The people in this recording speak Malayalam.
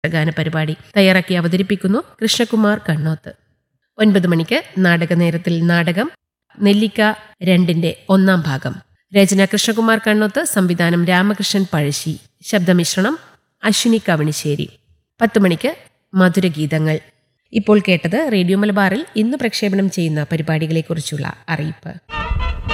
ഗാന പരിപാടി തയ്യാറാക്കി അവതരിപ്പിക്കുന്നു കൃഷ്ണകുമാർ കണ്ണോത്ത്. 9 മണിക്ക് നാടകനേരത്തിൽ നാടകം നെല്ലിക്ക 2 ഒന്നാം ഭാഗം. രചന കൃഷ്ണകുമാർ കണ്ണോത്ത്, സംവിധാനം രാമകൃഷ്ണൻ പഴശ്ശി, ശബ്ദമിശ്രണം അശ്വിനി കവണിശ്ശേരി. 10 മണിക്ക് മധുരഗീതങ്ങൾ. ഇപ്പോൾ കേട്ടത് റേഡിയോ മലബാറിൽ ഇന്ന് പ്രക്ഷേപണം ചെയ്യുന്ന പരിപാടികളെക്കുറിച്ചുള്ള അറിയിപ്പ്.